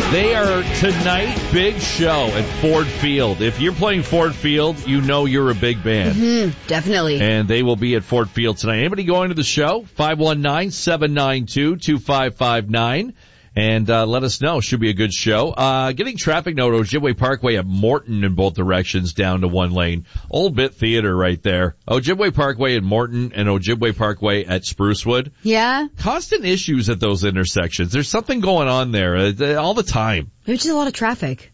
They are tonight, big show at Ford Field. If you're playing Ford Field, you know you're a big band. Definitely. And they will be at Ford Field tonight. Anybody going to the show? 519-792-2559. And let us know. Should be a good show. Getting traffic note, Ojibwe Parkway at Morton in both directions down to one lane. Old Bit Theater right there. Ojibwe Parkway at Morton and Ojibwe Parkway at Sprucewood. Yeah. Constant issues at those intersections. There's something going on there all the time. Maybe just a lot of traffic.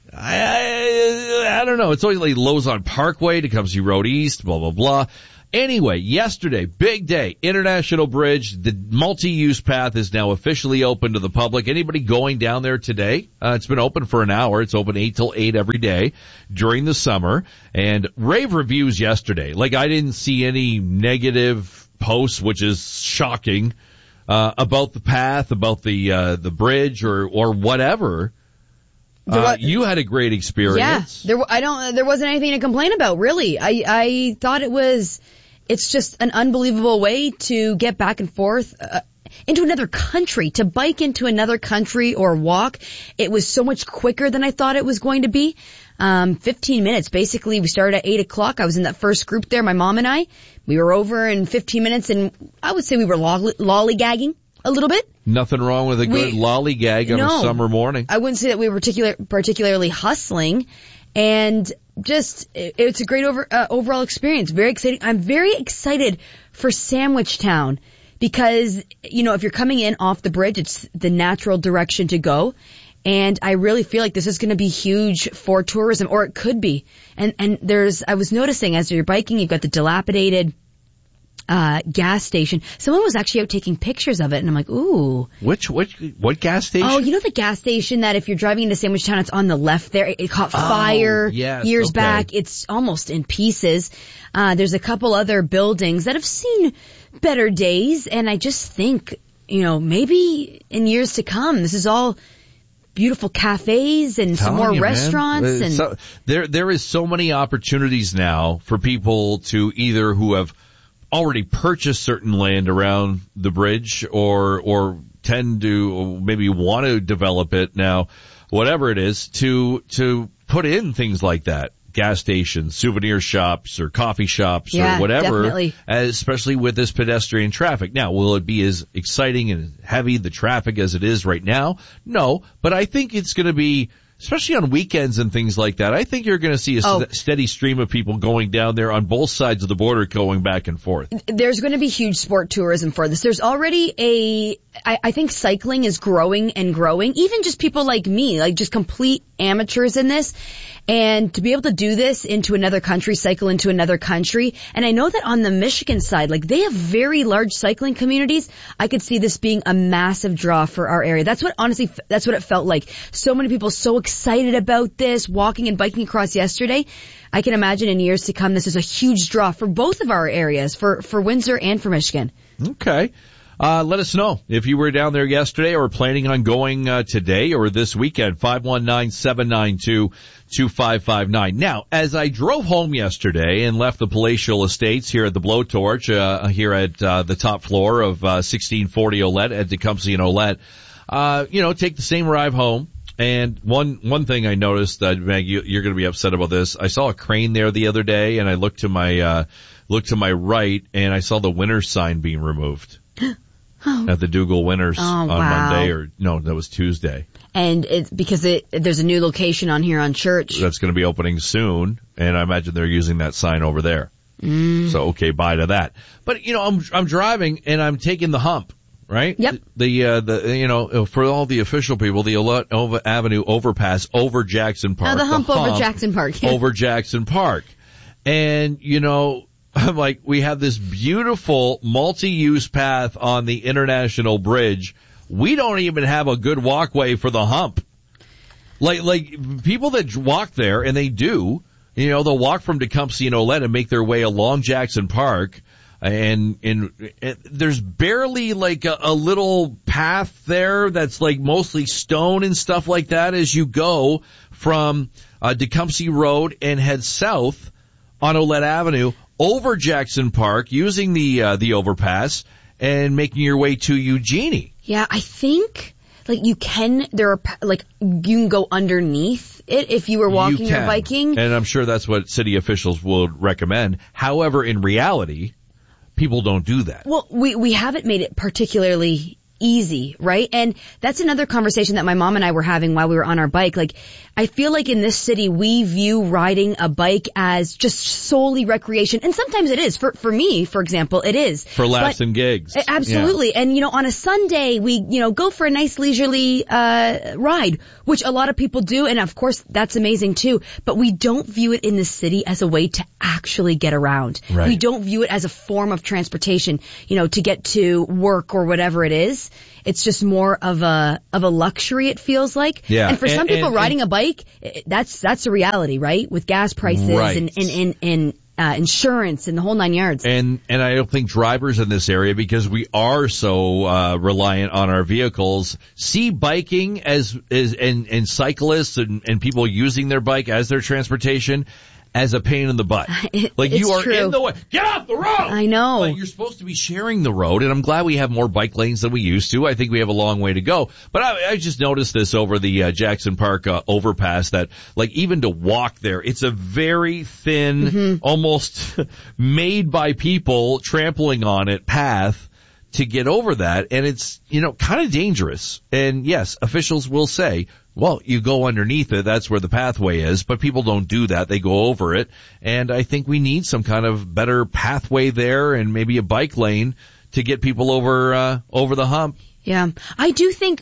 I don't know. It's always like Lozon Parkway, Tecumseh Road East, blah, blah, blah. Anyway, yesterday, big day, International Bridge. The multi-use path is now officially open to the public. Anybody going down there today? It's been open for an hour. It's open 8 till 8 every day during the summer. And rave reviews yesterday. Like, I didn't see any negative posts, which is shocking, about the path, about the bridge or whatever. You had a great experience. Yeah, there wasn't anything to complain about, really. I thought it's just an unbelievable way to get back and forth into another country, to bike into another country or walk. It was so much quicker than I thought it was going to be. 15 minutes. Basically, we started at 8 o'clock. I was in that first group there, my mom and I. We were over in 15 minutes, and I would say we were lollygagging a little bit. Nothing wrong with a good lollygag on a summer morning. I wouldn't say that we were particularly hustling. And just, it's a great overall experience. Very exciting. I'm very excited for Sandwich Town because, if you're coming in off the bridge, it's the natural direction to go. And I really feel like this is going to be huge for tourism, or it could be. And I was noticing as you're biking, you've got the dilapidated gas station. Someone was actually out taking pictures of it, and I'm like, ooh. What gas station? Oh, the gas station that if you're driving into Sandwich Town, it's on the left there. It caught fire years back. It's almost in pieces. There's a couple other buildings that have seen better days, and I just think, maybe in years to come, this is all beautiful cafes and some more restaurants. Man. So, there is so many opportunities now for people to either who have already purchased certain land around the bridge or tend to maybe want to develop it now, whatever it is, to put in things like that. Gas stations, souvenir shops, or coffee shops, or whatever, definitely. Especially with this pedestrian traffic. Now, will it be as exciting and heavy, the traffic, as it is right now? No, but I think it's going to be, especially on weekends and things like that, I think you're going to see a steady stream of people going down there on both sides of the border going back and forth. There's going to be huge sport tourism for this. There's already I think cycling is growing and growing. Even just people like me, like just complete amateurs in this. And to be able to do this into another country, cycle into another country. And I know that on the Michigan side, like they have very large cycling communities. I could see this being a massive draw for our area. That's what it felt like. So many people so excited about this, walking and biking across yesterday. I can imagine in years to come, this is a huge draw for both of our areas, for Windsor and for Michigan. Okay. Let us know if you were down there yesterday or planning on going today or this weekend. 519-792-2559. Now, as I drove home yesterday and left the palatial estates here at the Blowtorch, here at the top floor of 1640 Olette at Tecumseh and Olette, take the same drive home. And one thing I noticed, Meg, you're going to be upset about this. I saw a crane there the other day, and I looked to my right, and I saw the winner's sign being removed. At the Dougal Winners on Monday, that was Tuesday. And it's because there's a new location on here on Church. That's going to be opening soon, and I imagine they're using that sign over there. So, okay, bye to that. But, I'm driving and I'm taking the hump, right? Yep. For all the official people, the Olette Avenue overpass over Jackson Park. The hump over Jackson Park. Yeah. Over Jackson Park. And, I'm like, we have this beautiful multi-use path on the International Bridge. We don't even have a good walkway for the hump. Like people that walk there, and they do, they'll walk from Tecumseh and Olette and make their way along Jackson Park. And there's barely like a little path there that's like mostly stone and stuff like that as you go from Tecumseh Road and head south on Olette Avenue over Jackson Park using the overpass and making your way to Eugenie. Yeah, I think you can go underneath it if you were walking or biking. And I'm sure that's what city officials would recommend. However, in reality, people don't do that. Well, we haven't made it particularly easy, right? And that's another conversation that my mom and I were having while we were on our bike. Like, I feel like in this city, we view riding a bike as just solely recreation. And sometimes it is. For me, for example, it is. For laughs and gigs. Absolutely. Yeah. And, on a Sunday, we, go for a nice leisurely, ride, which a lot of people do. And of course, that's amazing too. But we don't view it in the city as a way to actually get around. Right. We don't view it as a form of transportation, to get to work or whatever it is. It's just more of a luxury, it feels like. Yeah. And for some people, riding a bike, that's a reality, right? With gas prices and insurance and the whole 9 yards. And I don't think drivers in this area, because we are so reliant on our vehicles, see biking and cyclists and people using their bike as their transportation as a pain in the butt. You are true. In the way. Get off the road! I know. Like, you're supposed to be sharing the road, and I'm glad we have more bike lanes than we used to. I think we have a long way to go. But I just noticed this over the Jackson Park overpass that, even to walk there, it's a very thin, almost made by people trampling on it path to get over that, and it's, kind of dangerous. And yes, officials will say, well, you go underneath it, that's where the pathway is, but people don't do that, they go over it, and I think we need some kind of better pathway there and maybe a bike lane to get people over the hump. Yeah. I do think,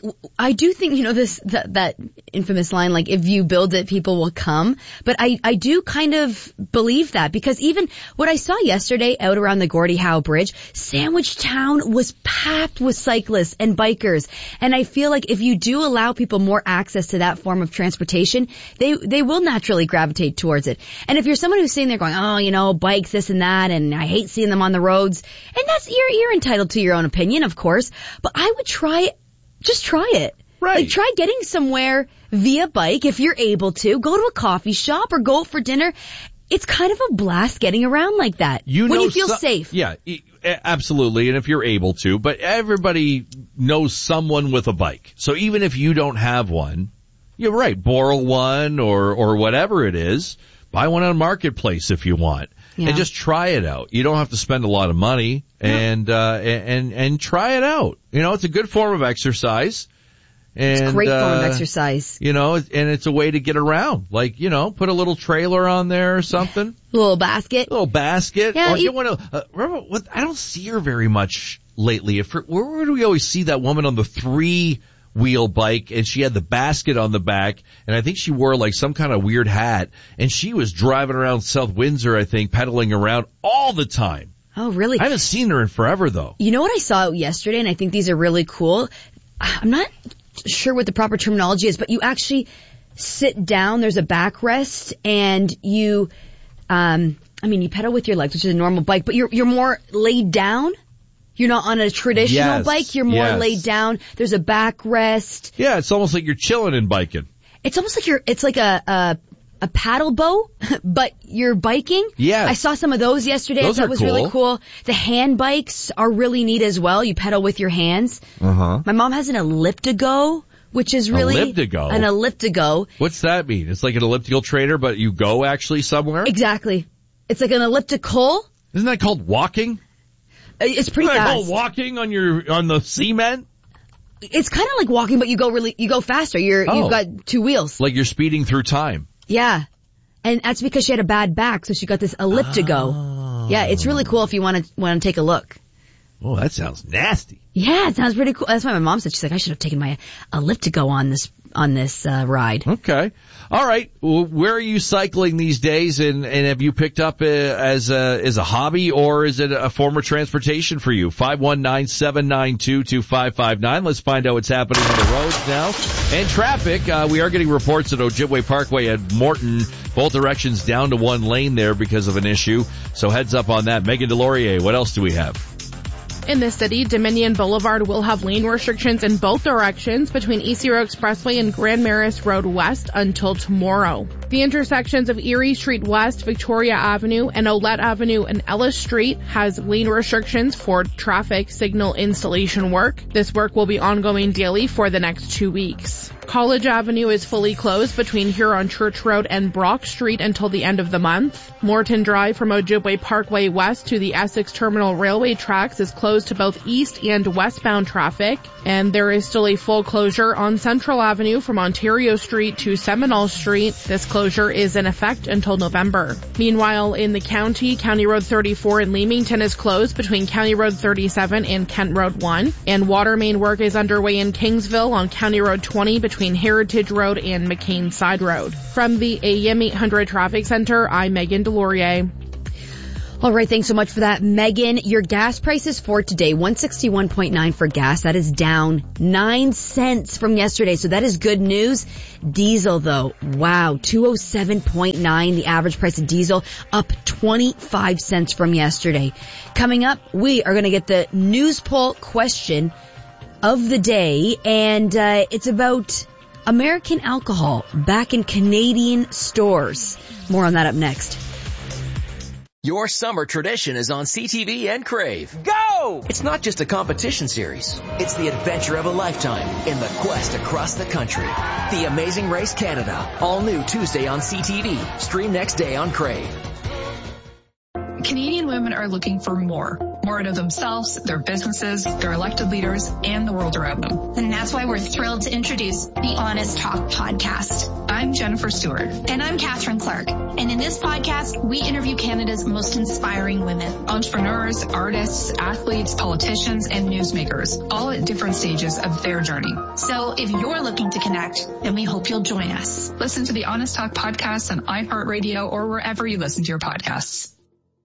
that infamous line, if you build it, people will come. But I do kind of believe that, because even what I saw yesterday out around the Gordie Howe Bridge, Sandwich Town was packed with cyclists and bikers. And I feel like if you do allow people more access to that form of transportation, they will naturally gravitate towards it. And if you're someone who's sitting there going, bikes, this and that, and I hate seeing them on the roads, and that's, you're entitled to your own opinion, of course, but I would just try it. Right. Try getting somewhere via bike if you're able to. Go to a coffee shop or go out for dinner. It's kind of a blast getting around like that. When you feel safe. Yeah, absolutely. And if you're able to, but everybody knows someone with a bike. So even if you don't have one, you're right. Borrow one or whatever it is. Buy one on Marketplace if you want. Yeah. And just try it out. You don't have to spend a lot of money and try it out. It's a good form of exercise. And, it's a great form of exercise. And it's a way to get around. Put a little trailer on there or something. A little basket. Yeah, or get one of, remember, I don't see her very much lately. Where do we always see that woman on the 3-wheel bike, and she had the basket on the back, and I think she wore some kind of weird hat, and she was driving around South Windsor, I think, pedaling around all the time. Oh, really? I haven't seen her in forever, though. You know what I saw yesterday, and I think these are really cool? I'm not sure what the proper terminology is, but you actually sit down, there's a backrest, and you pedal with your legs, which is a normal bike, but you're more laid down. You're not on a traditional bike. You're more laid down. There's a backrest. Yeah, it's almost like you're chilling and biking. It's almost like it's like a paddle boat, but you're biking. Yeah. I saw some of those yesterday. Those that was cool. Really cool. The hand bikes are really neat as well. You pedal with your hands. Uh-huh. My mom has an elliptigo, which is really an elliptigo. What's that mean? It's like an elliptical trainer, but you go actually somewhere? Exactly. It's like an elliptical. Isn't that called walking? It's pretty fast. Isn't that called walking on the cement? It's kind of like walking, but you go faster. You've got 2 wheels. Like you're speeding through time. Yeah. And that's because she had a bad back, so she got this elliptigo. Oh. Yeah, it's really cool if you want to take a look. Oh, that sounds nasty. Yeah, it sounds pretty cool. That's why my mom said, she's like, I should have taken my elliptigo on this ride. Okay. All right. Well, where are you cycling these days, and have you picked up as a hobby, or is it a form of transportation for you? 519-792-2559. Let's find out what's happening on the roads now. And traffic, we are getting reports at Ojibwe Parkway at Morton, both directions down to 1 lane there because of an issue. So heads up on that. Megan Delorier, what else do we have? In the city, Dominion Boulevard will have lane restrictions in both directions between East Zero Expressway and Grand Maris Road West until tomorrow. The intersections of Erie Street West, Victoria Avenue, and Olette Avenue and Ellis Street has lane restrictions for traffic signal installation work. This work will be ongoing daily for the next 2 weeks. College Avenue is fully closed between Huron Church Road and Brock Street until the end of the month. Morton Drive from Ojibwe Parkway west to the Essex Terminal Railway tracks is closed to both east and westbound traffic. And there is still a full closure on Central Avenue from Ontario Street to Seminole Street. This closure is in effect until November. Meanwhile, in the county, County Road 34 in Leamington is closed between County Road 37 and Kent Road 1. And water main work is underway in Kingsville on County Road 20 between Heritage Road and McCain Side Road. From the AM 800 Traffic Center, I'm Megan Delorier. All right, thanks so much for that, Megan. Your gas prices for today, $161.9 for gas. That is down 9 cents from yesterday, so that is good news. Diesel, though, wow, $207.9, the average price of diesel, up 25 cents from yesterday. Coming up, we are going to get the news poll question of the day, and it's about American alcohol back in Canadian stores. More on that up next. Your summer tradition is on CTV and Crave. Go! It's not just a competition series. It's the adventure of a lifetime in the quest across the country. The Amazing Race Canada. All new Tuesday on CTV. Stream next day on Crave. Canadian women are looking for more out of themselves, their businesses, their elected leaders, and the world around them. And that's why we're thrilled to introduce the Honest Talk podcast. I'm Jennifer Stewart. And I'm Catherine Clark. And in this podcast, we interview Canada's most inspiring women. Entrepreneurs, artists, athletes, politicians, and newsmakers, all at different stages of their journey. So if you're looking to connect, then we hope you'll join us. Listen to the Honest Talk podcast on iHeartRadio or wherever you listen to your podcasts.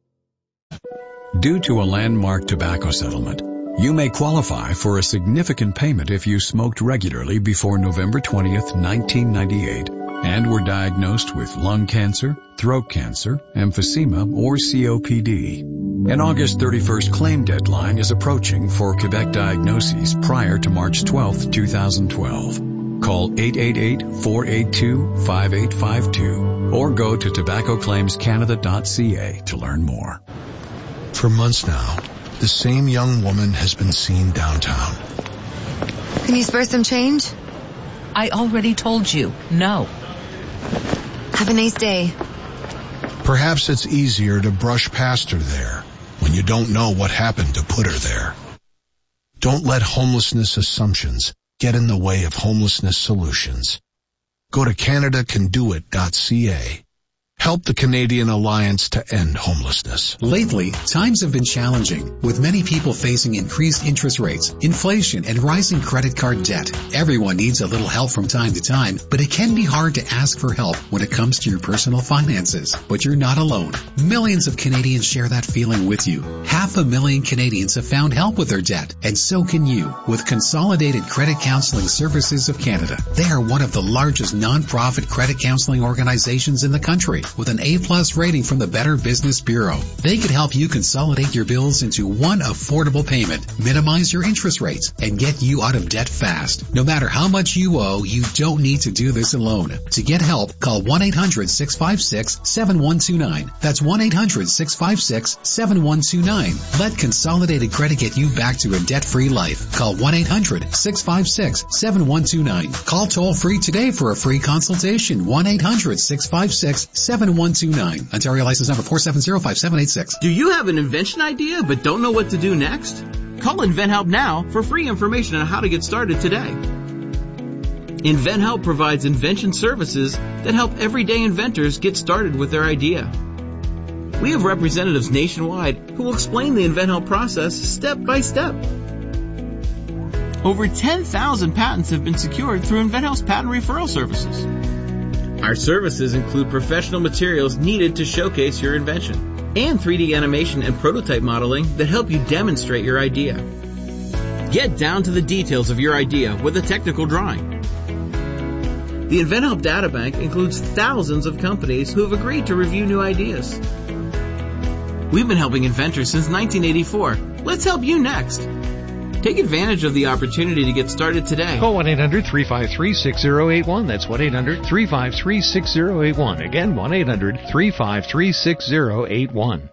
Due to a landmark tobacco settlement, you may qualify for a significant payment if you smoked regularly before November 20th, 1998, and were diagnosed with lung cancer, throat cancer, emphysema, or COPD. An August 31st claim deadline is approaching for Quebec diagnoses prior to March 12th, 2012. Call 888-482-5852 or go to tobaccoclaimscanada.ca to learn more. For months now, the same young woman has been seen downtown. Can you spare some change? I already told you, no. Have a nice day. Perhaps it's easier to brush past her there when you don't know what happened to put her there. Don't let homelessness assumptions get in the way of homelessness solutions. Go to CanadaCanDoIt.ca. Help the Canadian Alliance to End Homelessness. Lately, times have been challenging, with many people facing increased interest rates, inflation, and rising credit card debt. Everyone needs a little help from time to time, but it can be hard to ask for help when it comes to your personal finances. But you're not alone. Millions of Canadians share that feeling with you. 500,000 Canadians have found help with their debt, and so can you, with Consolidated Credit Counseling Services of Canada. They are one of the largest non-profit credit counseling organizations in the country, with an A+ rating from the Better Business Bureau. They could help you consolidate your bills into one affordable payment, minimize your interest rates, and get you out of debt fast. No matter how much you owe, you don't need to do this alone. To get help, call 1-800-656-7129. That's 1-800-656-7129. Let Consolidated Credit get you back to a debt-free life. Call 1-800-656-7129. Call toll-free today for a free consultation. 1-800-656-7129. Ontario license number 4705786. Do you have an invention idea but don't know what to do next? Call InventHelp now for free information on how to get started today. InventHelp provides invention services that help everyday inventors get started with their idea. We have representatives nationwide who will explain the InventHelp process step by step. Over 10,000 patents have been secured through InventHelp's patent referral services. Our services include professional materials needed to showcase your invention and 3D animation and prototype modeling that help you demonstrate your idea. Get down to the details of your idea with a technical drawing. The InventHelp Databank includes thousands of companies who have agreed to review new ideas. We've been helping inventors since 1984. Let's help you next. Take advantage of the opportunity to get started today. Call 1-800-353-6081. That's 1-800-353-6081. Again, 1-800-353-6081.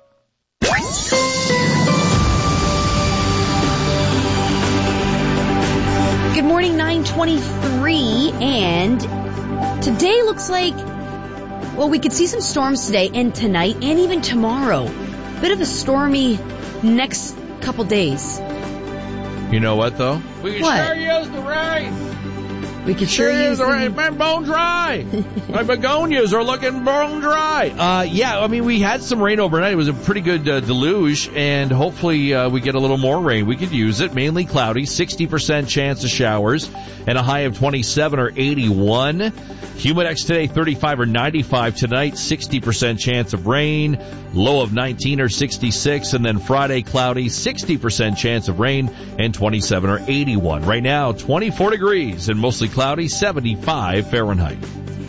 Good morning, 9:23, and today looks like, well, we could see some storms today and tonight and even tomorrow. Bit of a stormy next couple days. You know what, though? We can sure use the rain. We can sure use the rain. My bone dry. My begonias are looking bone dry. Yeah, I mean, we had some rain overnight. It was a pretty good deluge, and hopefully we get a little more rain. We could use it. Mainly cloudy, 60% chance of showers, and a high of 27 or 81. Humidex today, 35 or 95. Tonight, 60% chance of rain, low of 19 or 66. And then Friday, cloudy, 60% chance of rain, and 27 or 81. Right now, 24 degrees and mostly cloudy, 75 Fahrenheit.